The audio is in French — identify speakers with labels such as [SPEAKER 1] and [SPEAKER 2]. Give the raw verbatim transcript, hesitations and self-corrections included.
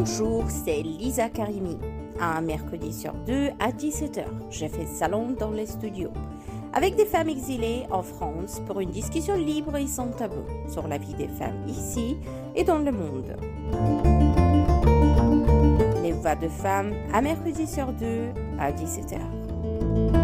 [SPEAKER 1] Bonjour, c'est Lisa Karimi. Un mercredi sur deux à dix-sept heures, je fais salon dans les studios avec des femmes exilées en France pour une discussion libre et sans tabou sur la vie des femmes ici et dans le monde. Les voix de femmes à mercredi sur deux à dix-sept heures.